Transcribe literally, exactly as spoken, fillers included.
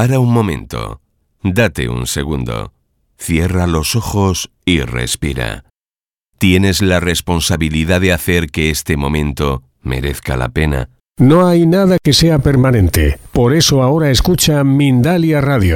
Para un momento. Date un segundo. Cierra los ojos y respira. Tienes la responsabilidad de hacer que este momento merezca la pena. No hay nada que sea permanente. Por eso ahora escucha Mindalia Radio.